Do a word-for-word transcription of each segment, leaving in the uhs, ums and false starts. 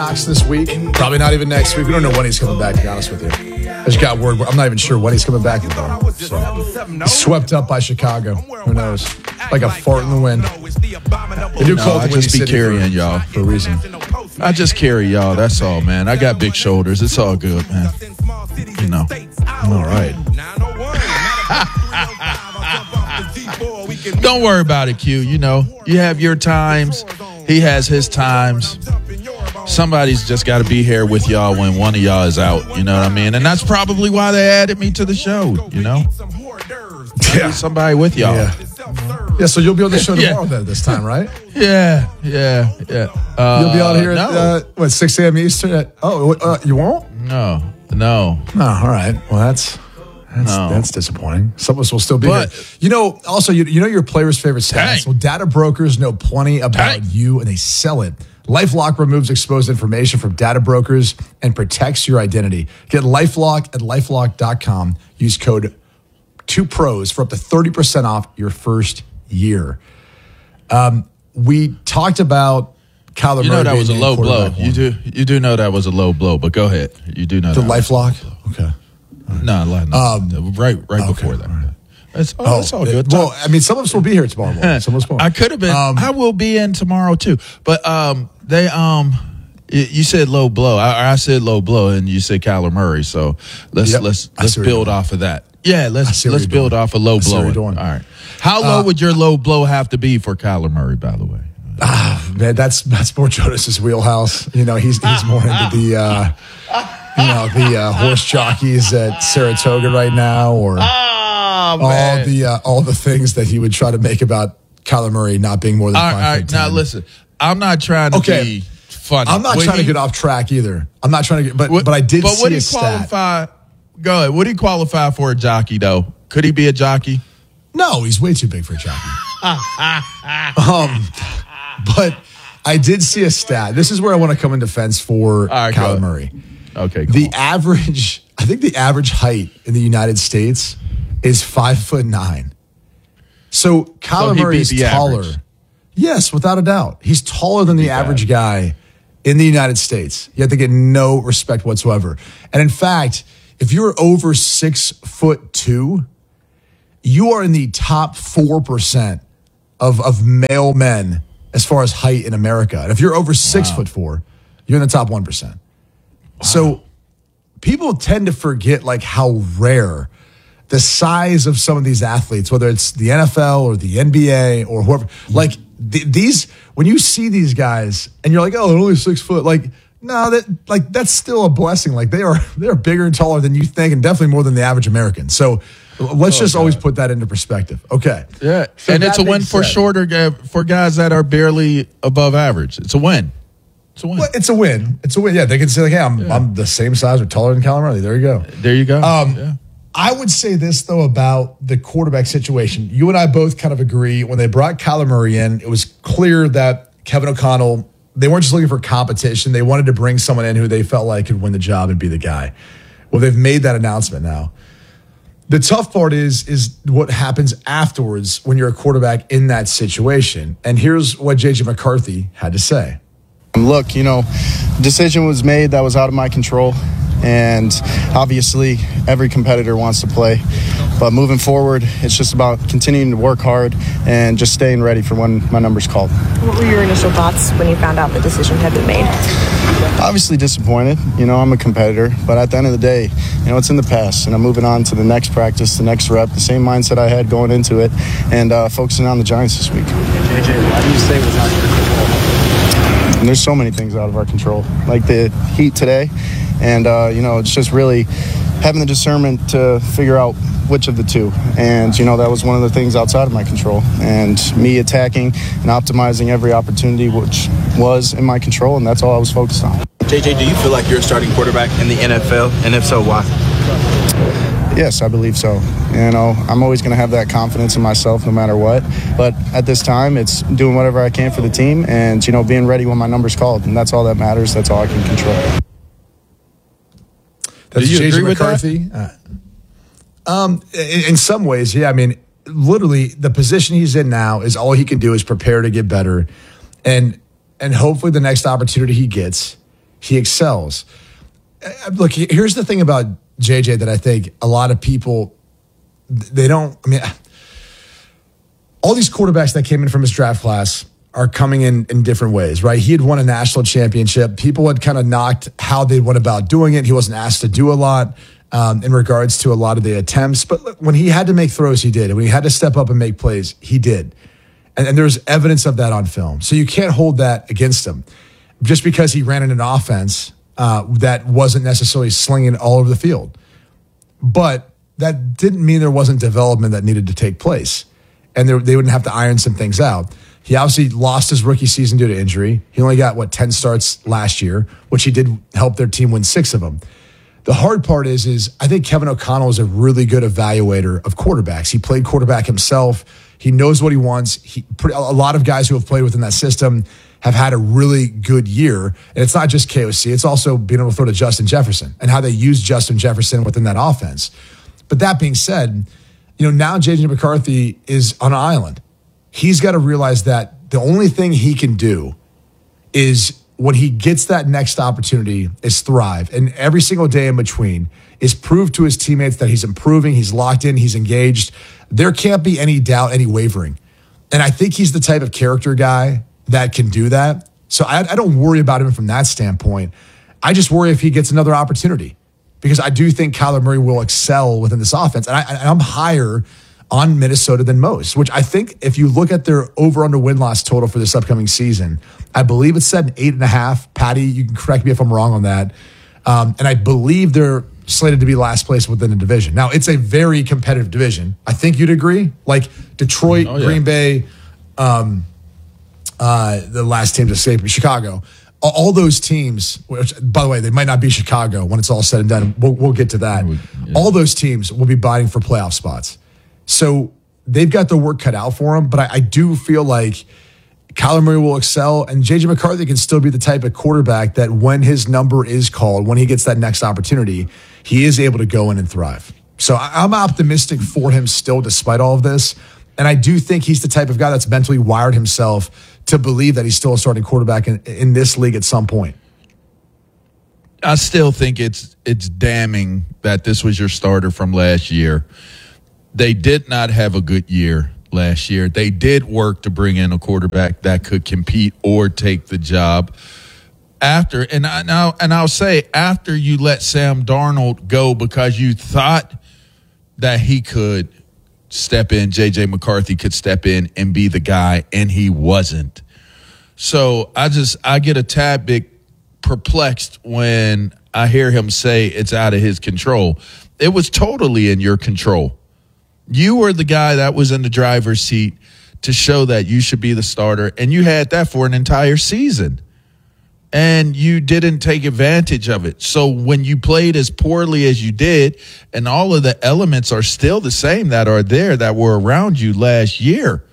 Cox this week. Probably not even next week. We don't know when he's coming back, to be honest with you. I just got word. I'm not even sure when he's coming back. Though. So, swept up by Chicago. Who knows? Like a fart in the wind. They do no, call it I the just be City carrying for, y'all. For a reason. I just carry y'all. That's all, man. I got big shoulders. It's all good, man. You know. All right. Don't worry about it, Q. You know, you have your times. He has his times. Somebody's just got to be here with y'all when one of y'all is out. You know what I mean? And that's probably why they added me to the show, you know? Yeah. Somebody with y'all. Yeah. Yeah, so you'll be on the show tomorrow yeah. then this time, right? Yeah, yeah, yeah. Uh, you'll be out here at, no. uh, what, six a.m. Eastern? At, oh, uh, you won't? No, no. Oh, all right. Well, that's... That's, no. that's disappointing. Some of us will still be but, here. You know, also, you, you know your player's favorite stats? Well, data brokers know plenty about dang. you, and they sell it. LifeLock removes exposed information from data brokers and protects your identity. Get LifeLock at LifeLock dot com. Use code two pros for up to thirty percent off your first year. Um, we talked about Kyler Murray. You know that was a low blow. You do, you do know that was a low blow, but go ahead. You do know the that. The LifeLock? Okay. No, no, um, right, right okay, before that. Right. It's, oh, oh, it's all good. Well, I mean, some of us will be here tomorrow morning. Some of us won't. I could have been. Um, I will be in tomorrow too. But um, they um, you said low blow. I, I said low blow, and you said Kyler Murray. So let's yep. let's let's build off of that. Yeah, let's let's build off a low blow. All right. How low uh, would your low blow have to be for Kyler Murray? By the way. Ah, man, that's that's more Jonas's wheelhouse. You know, he's he's more into the. Uh, You know, the uh, horse jockeys at Saratoga right now, or oh, all the uh, all the things that he would try to make about Kyler Murray not being more than all five right, foot ten. Now, listen, I'm not trying to okay. be funny. I'm not would trying he, to get off track either. I'm not trying to get, but would, but I did but see would he a qualify, stat. Go ahead. Would he qualify for a jockey, though? Could he be a jockey? No, he's way too big for a jockey. um, but I did see a stat. This is where I want to come in defense for right, Kyler Murray. Okay, cool. The average, I think the average height in the United States is five foot nine. So Kyler so Murray is taller. Average. Yes, without a doubt. He's taller than the average guy in the United States. You have to get no respect whatsoever. And in fact, if you're over six foot two, you are in the top four percent of, of male men as far as height in America. And if you're over six wow. foot four, you're in the top one percent. Wow. So people tend to forget like how rare the size of some of these athletes, whether it's the N F L or the N B A or whoever, like th- these, when you see these guys and you're like, oh, they're only six foot, like, no, that like that's still a blessing. Like they are, they're bigger and taller than you think, and definitely more than the average American. So let's oh, just God. always put that into perspective. Okay. Yeah. So and it's a win for said, shorter, for guys that are barely above average. It's a win. It's a win. Well, it's a win. It's a win. Yeah, they can say like, "Hey, I'm yeah. I'm the same size or taller than Kyler Murray." There you go. There you go. Um, yeah. I would say this though about the quarterback situation. You and I both kind of agree when they brought Kyler Murray in, it was clear that Kevin O'Connell, they weren't just looking for competition. They wanted to bring someone in who they felt like could win the job and be the guy. Well, they've made that announcement now. The tough part is is what happens afterwards when you're a quarterback in that situation. And here's what J J McCarthy had to say. Look, you know, decision was made that was out of my control, and obviously every competitor wants to play. But moving forward, it's just about continuing to work hard and just staying ready for when my number's called. What were your initial thoughts when you found out the decision had been made? Obviously disappointed. You know, I'm a competitor, but at the end of the day, you know, it's in the past, and I'm moving on to the next practice, the next rep, the same mindset I had going into it, and uh, focusing on the Giants this week. J J, why do you say it was out of your control? And there's so many things out of our control, like the heat today, and uh, you know, it's just really having the discernment to figure out which of the two. And you know, that was one of the things outside of my control, and me attacking and optimizing every opportunity which was in my control, and that's all I was focused on. J J, do you feel like you're a starting quarterback in the N F L, and if so, why? Yes, I believe so. You know, I'm always going to have that confidence in myself no matter what. But at this time, it's doing whatever I can for the team and, you know, being ready when my number's called. And that's all that matters. That's all I can control. That's Do you J J agree with McCarthy. That? Uh, um, in, in some ways, yeah. I mean, literally, the position he's in now is all he can do is prepare to get better. And, and hopefully the next opportunity he gets, he excels. Look, here's the thing about J J that I think a lot of people, they don't, I mean, all these quarterbacks that came in from his draft class are coming in in different ways, right? He had won a national championship. People had kind of knocked how they went about doing it. He wasn't asked to do a lot um, in regards to a lot of the attempts. But when he had to make throws, he did. And when he had to step up and make plays, he did. And, and there's evidence of that on film. So you can't hold that against him. Just because he ran in an offense uh, that wasn't necessarily slinging all over the field. But that didn't mean there wasn't development that needed to take place. And there, they wouldn't have to iron some things out. He obviously lost his rookie season due to injury. He only got, what, ten starts last year, which he did help their team win six of them. The hard part is, is I think Kevin O'Connell is a really good evaluator of quarterbacks. He played quarterback himself. He knows what he wants. He, a lot of guys who have played within that system have had a really good year. And it's not just K O C. It's also being able to throw to Justin Jefferson and how they use Justin Jefferson within that offense. But that being said, you know, now J J McCarthy is on an island. He's got to realize that the only thing he can do is when he gets that next opportunity is thrive. And every single day in between is prove to his teammates that he's improving, he's locked in, he's engaged. There can't be any doubt, any wavering. And I think he's the type of character guy that can do that. So I, I don't worry about him from that standpoint. I just worry if he gets another opportunity because I do think Kyler Murray will excel within this offense. And, I, and I'm higher on Minnesota than most, which I think if you look at their over-under win-loss total for this upcoming season, I believe it's set at eight and a half. Patty, you can correct me if I'm wrong on that. Um, and I believe they're slated to be last place within the division. Now, it's a very competitive division. I think you'd agree. Like Detroit, oh, yeah. Green Bay, um, uh, the last team to escape, Chicago. All those teams, which, by the way, they might not be Chicago when it's all said and done. We'll, we'll get to that. Yeah. All those teams will be vying for playoff spots. So they've got the work cut out for them, but I, I do feel like Kyler Murray will excel, and J J McCarthy can still be the type of quarterback that when his number is called, when he gets that next opportunity, he is able to go in and thrive. So I, I'm optimistic for him still despite all of this, and I do think he's the type of guy that's mentally wired himself to believe that he's still a starting quarterback in, in this league at some point. I still think it's it's damning that this was your starter from last year. They did not have a good year last year. They did work to bring in a quarterback that could compete or take the job. After and I now and I'll say after you let Sam Darnold go because you thought that he could step in, J J McCarthy could step in and be the guy, and he wasn't. So I just I get a tad bit perplexed when I hear him say it's out of his control. It was totally in your control. You were the guy that was in the driver's seat to show that you should be the starter, and you had that for an entire season, and you didn't take advantage of it. So when you played as poorly as you did, and all of the elements are still the same that are there that were around you last year,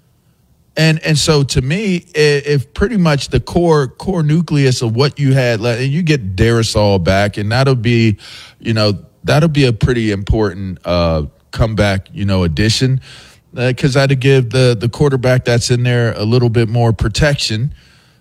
and and so to me, if pretty much the core core nucleus of what you had, and you get Darrisaw back, and that'll be, you know, that'll be a pretty important uh comeback, you know, addition, because uh, I'd give the the quarterback that's in there a little bit more protection.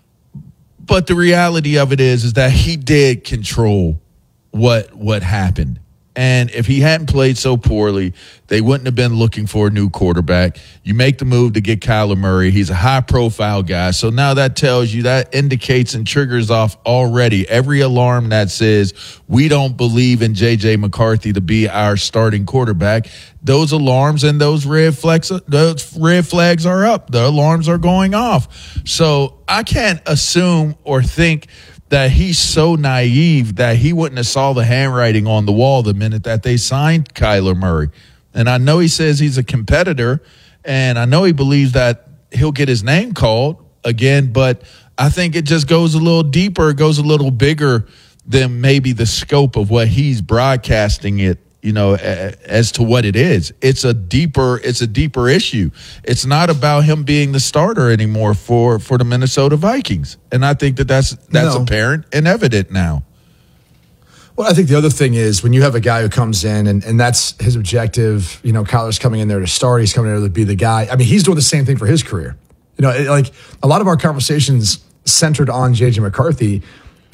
But the reality of it is, is that he did control what what happened. And if he hadn't played so poorly, they wouldn't have been looking for a new quarterback. You make the move to get Kyler Murray. He's a high-profile guy. So now that tells you, that indicates and triggers off already every alarm that says we don't believe in J J McCarthy to be our starting quarterback. Those alarms and those red flags, those red flags are up. The alarms are going off. So I can't assume or think that he's so naive that he wouldn't have saw the handwriting on the wall the minute that they signed Kyler Murray. And I know he says he's a competitor, and I know he believes that he'll get his name called again, but I think it just goes a little deeper, it goes a little bigger than maybe the scope of what he's broadcasting it, you know, as to what it is. It's a deeper, it's a deeper issue. It's not about him being the starter anymore for, for the Minnesota Vikings. And I think that that's, that's no. apparent and evident now. Well, I think the other thing is when you have a guy who comes in and, and that's his objective, you know, Kyler's coming in there to start, he's coming in there to be the guy. I mean, he's doing the same thing for his career. You know, it, like a lot of our conversations centered on J J McCarthy.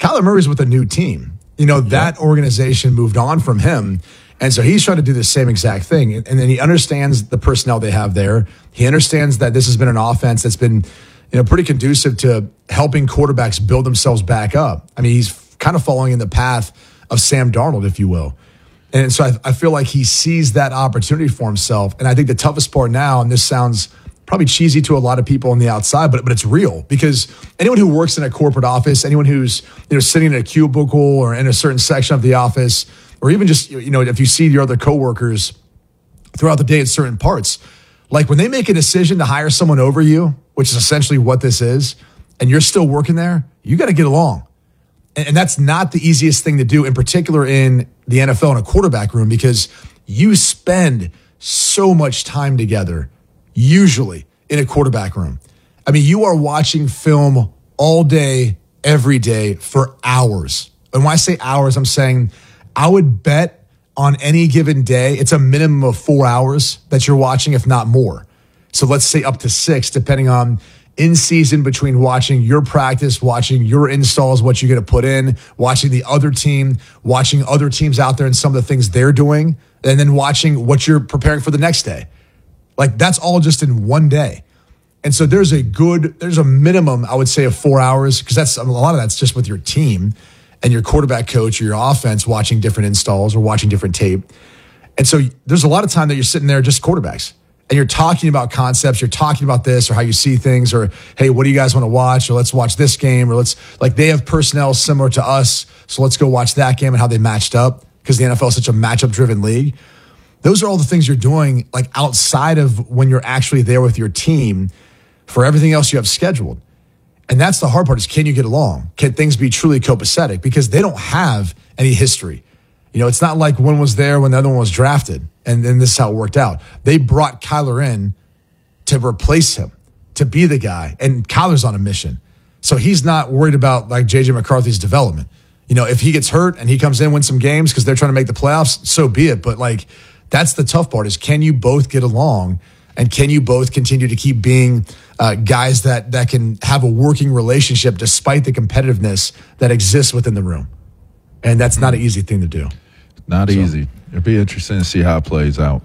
Kyler Murray's with a new team. You know, that organization moved on from him. And so he's trying to do the same exact thing. And then he understands the personnel they have there. He understands that this has been an offense that's been, you know, pretty conducive to helping quarterbacks build themselves back up. I mean, he's kind of following in the path of Sam Darnold, if you will. And so I, I feel like he sees that opportunity for himself. And I think the toughest part now, and this sounds probably cheesy to a lot of people on the outside, but but it's real, because anyone who works in a corporate office, anyone who's, you know, sitting in a cubicle or in a certain section of the office, or even just, you know, if you see your other coworkers throughout the day at certain parts, like when they make a decision to hire someone over you, which is essentially what this is, and you're still working there, you got to get along. And, and that's not the easiest thing to do, in particular in the N F L in a quarterback room, because you spend so much time together, usually in a quarterback room. I mean, you are watching film all day, every day for hours. And when I say hours, I'm saying I would bet on any given day, it's a minimum of four hours that you're watching, if not more. So let's say up to six, depending on in season, between watching your practice, watching your installs, what you're going to put in, watching the other team, watching other teams out there and some of the things they're doing, and then watching what you're preparing for the next day. Like, that's all just in one day. And so there's a good, there's a minimum, I would say, of four hours, because that's a lot of that's just with your team and your quarterback coach or your offense watching different installs or watching different tape. And so there's a lot of time that you're sitting there just quarterbacks, and you're talking about concepts, you're talking about this or how you see things, or, hey, what do you guys want to watch? Or let's watch this game, or let's, like, they have personnel similar to us, so let's go watch that game and how they matched up, because the N F L is such a matchup-driven league. Those are all the things you're doing, like, outside of when you're actually there with your team for everything else you have scheduled. And that's the hard part, is can you get along? Can things be truly copacetic? Because they don't have any history. You know, it's not like one was there when the other one was drafted, and then this is how it worked out. They brought Kyler in to replace him, to be the guy, and Kyler's on a mission. So he's not worried about, like, J J McCarthy's development. You know, if he gets hurt and he comes in, win some games because they're trying to make the playoffs, so be it. But, like, that's the tough part, is can you both get along, and can you both continue to keep being uh, guys that that can have a working relationship despite the competitiveness that exists within the room? And that's not an easy thing to do. Not so, easy. It'll be interesting to see how it plays out.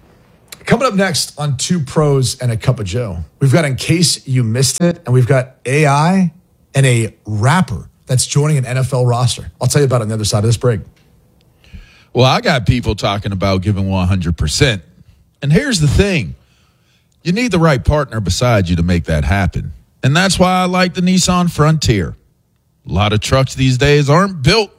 Coming up next on Two Pros and a Cup of Joe, we've got In Case You Missed It, and we've got A I and a rapper that's joining an N F L roster. I'll tell you about it on the other side of this break. Well, I got people talking about giving one hundred percent. And here's the thing. You need the right partner beside you to make that happen. And that's why I like the Nissan Frontier. A lot of trucks these days aren't built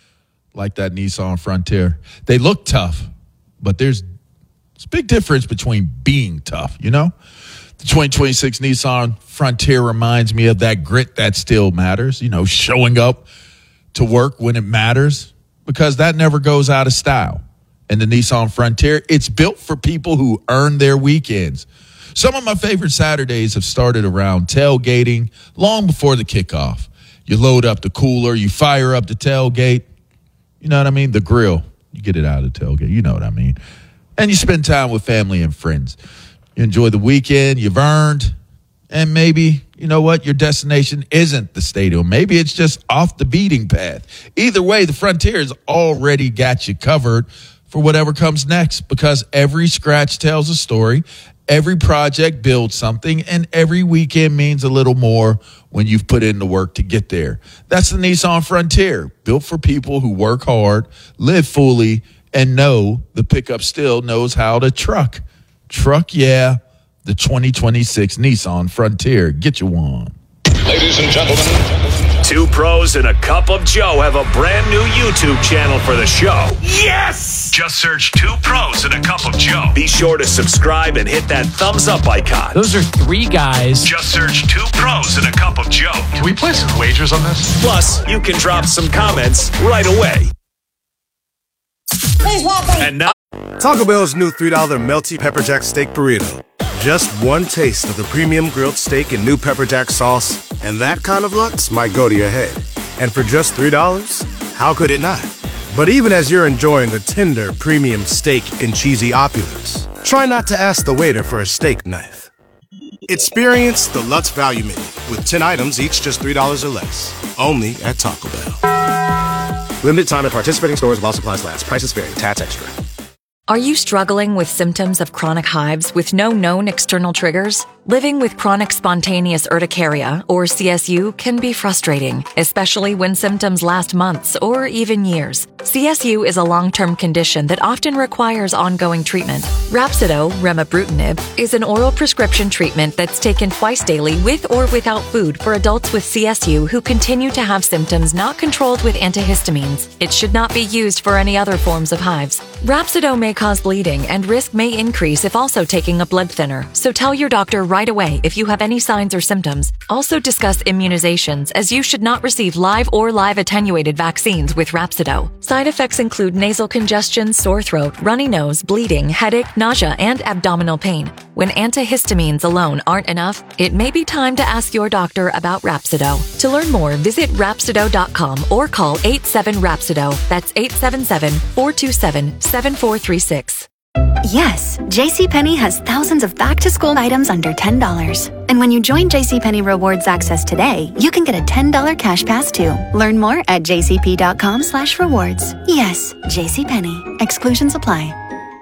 like that Nissan Frontier. They look tough, but there's, there's a big difference between being tough, you know? The twenty twenty-six Nissan Frontier reminds me of that grit that still matters, you know, showing up to work when it matters, because that never goes out of style. And the Nissan Frontier, it's built for people who earn their weekends. Some of my favorite Saturdays have started around tailgating long before the kickoff. You load up the cooler, you fire up the tailgate. You know what I mean? The grill. You get it out of the tailgate. You know what I mean? And you spend time with family and friends. You enjoy the weekend you've earned. And maybe, you know what, your destination isn't the stadium. Maybe it's just off the beating path. Either way, the Frontier has already got you covered for whatever comes next, because every scratch tells a story. Every project builds something, and every weekend means a little more when you've put in the work to get there. That's the Nissan Frontier, built for people who work hard, live fully, and know the pickup still knows how to truck. Truck, yeah, the twenty twenty-six Nissan Frontier. Get you one. Ladies and gentlemen, Two Pros and a Cup of Joe have a brand new YouTube channel for the show. Yes! Just search Two Pros and a Cup of Joe. Be sure to subscribe and hit that thumbs up icon. Those are three guys. Just search Two Pros and a Cup of Joe. can we play some wagers on this? Plus, you can drop some comments right away. Please welcome. And now, Taco Bell's new three dollar Melty Pepper Jack Steak Burrito. Just one taste of the premium grilled steak and new pepper jack sauce, and that kind of lux might go to your head. And for just three dollars, how could it not? But even as you're enjoying a tender premium steak and cheesy opulence, try not to ask the waiter for a steak knife. Experience the Lutz Value Menu with ten items, each just three dollars or less. Only at Taco Bell. Limited time at participating stores while supplies last. Prices vary. Tax extra. Are you struggling with symptoms of chronic hives with no known external triggers? Living with chronic spontaneous urticaria, or C S U, can be frustrating, especially when symptoms last months or even years. C S U is a long-term condition that often requires ongoing treatment. Rhapsido, remibrutinib, is an oral prescription treatment that's taken twice daily with or without food for adults with C S U who continue to have symptoms not controlled with antihistamines. It should not be used for any other forms of hives. Rhapsido may cause bleeding and risk may increase if also taking a blood thinner, so tell your doctor right away if you have any signs or symptoms. Also discuss immunizations, as you should not receive live or live attenuated vaccines with Rhapsido. Side effects include nasal congestion, sore throat, runny nose, bleeding, headache, nausea, and abdominal pain. When antihistamines alone aren't enough, it may be time to ask your doctor about Rhapsido. To learn more, visit Rhapsido dot com or call eight seven Rhapsido. That's eight seven seven, four two seven, seven four three six. Yes, JCPenney has thousands of back-to-school items under ten dollars. And when you join JCPenney Rewards Access today, you can get a ten dollars cash pass too. Learn more at jcp.com slash rewards. Yes, JCPenney. Exclusions apply.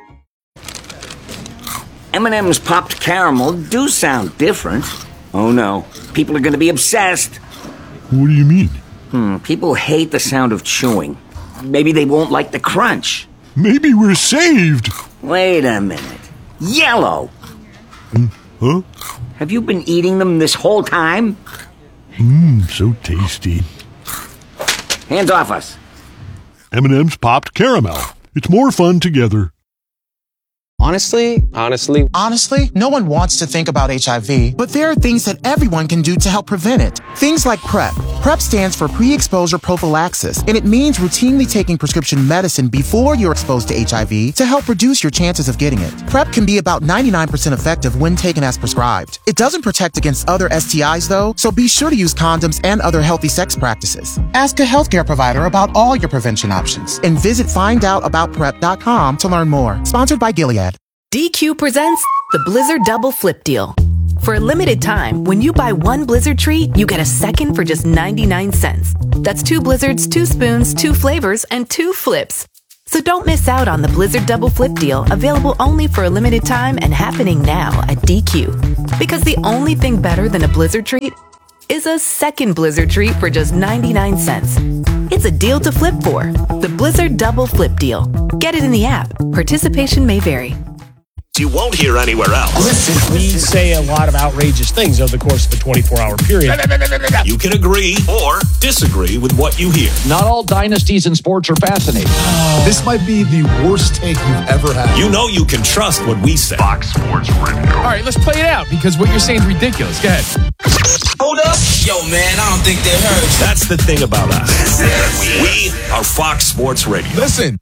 M and M's popped caramel do sound different. Oh no, people are going to be obsessed. What do you mean? Hmm, people hate the sound of chewing. Maybe they won't like the crunch. Maybe we're saved. Wait a minute. Yellow! Mm, huh? Have you been eating them this whole time? Mmm, so tasty. Hands off us. M and M's popped caramel. It's more fun together. Honestly, honestly, honestly, no one wants to think about H I V, but there are things that everyone can do to help prevent it. Things like PrEP. PrEP stands for pre-exposure prophylaxis, and it means routinely taking prescription medicine before you're exposed to H I V to help reduce your chances of getting it. PrEP can be about ninety-nine percent effective when taken as prescribed. It doesn't protect against other S T Is though, so be sure to use condoms and other healthy sex practices. Ask a healthcare provider about all your prevention options, and visit find out about prep dot com to learn more. Sponsored by Gilead. D Q presents the Blizzard Double Flip Deal. For a limited time, when you buy one Blizzard treat, you get a second for just ninety-nine cents. That's two Blizzards, two spoons, two flavors, and two flips. So don't miss out on the Blizzard Double Flip Deal, available only for a limited time and happening now at D Q. Because the only thing better than a Blizzard treat is a second Blizzard treat for just ninety-nine cents. It's a deal to flip for. The Blizzard Double Flip Deal. Get it in the app. Participation may vary. You won't hear anywhere else. Listen, we say a lot of outrageous things over the course of a twenty-four hour period. You can agree or disagree with what you hear. Not all dynasties in sports are fascinating. Oh. This might be the worst take you've ever had. You know you can trust what we say. Fox Sports Radio. All right, let's play it out because what you're saying is ridiculous. Go ahead. Hold up. Yo, man, I don't think they heard. That's the thing about us. We are Fox Sports Radio. Listen.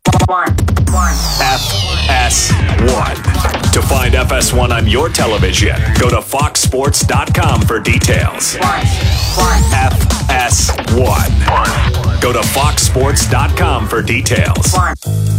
F S one. To find F S one on your television, go to fox sports dot com for details. F S one. Go to fox sports dot com for details.